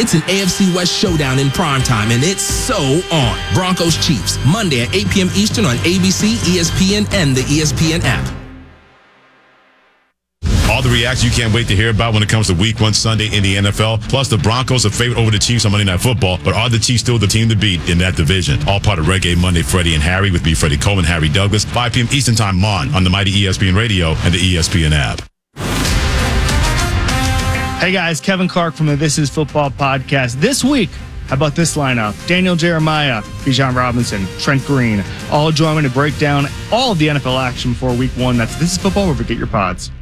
It's an AFC West showdown in primetime, and it's so on. Broncos Chiefs, Monday at 8 p.m. Eastern on ABC, ESPN, and the ESPN app. All the reactions you can't wait to hear about when it comes to Week 1 Sunday in the NFL. Plus, the Broncos are favored over the Chiefs on Monday Night Football, but are the Chiefs still the team to beat in that division? All part of Reggae Monday, Freddie and Harry with me, Freddie Coleman, Harry Douglas, 5 p.m. Eastern Time on the mighty ESPN Radio and the ESPN app. Hey guys, Kevin Clark from the This Is Football podcast. This week, how about this lineup? Daniel Jeremiah, Bijan Robinson, Trent Green, all join me to break down all of the NFL action for Week 1. That's This Is Football, where we get your pods.